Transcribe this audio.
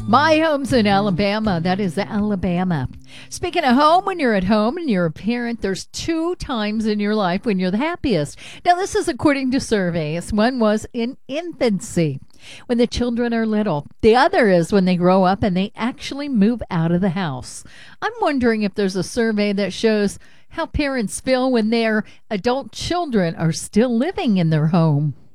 My home's in Alabama. That is Alabama. Speaking of home, when you're at home and you're a parent, there's two times in your life when you're the happiest. Now, this is according to surveys. One was in infancy, when the children are little. The other is when they grow up and they actually move out of the house. I'm wondering if there's a survey that shows how parents feel when their adult children are still living in their home.